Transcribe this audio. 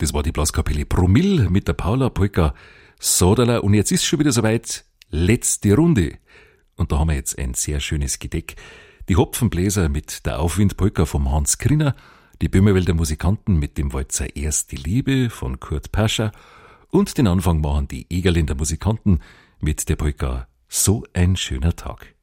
Das war die Blaskapelle Promille mit der Paula Polka Soderler. Und jetzt ist schon wieder soweit. Letzte Runde. Und da haben wir jetzt ein sehr schönes Gedeck. Die Hopfenbläser mit der Aufwindpolka vom Hans Krinner, die Böhmerwälder Musikanten mit dem Walzer Erste Liebe von Kurt Pascher und den Anfang machen die Egerländer Musikanten mit der Polka So ein schöner Tag.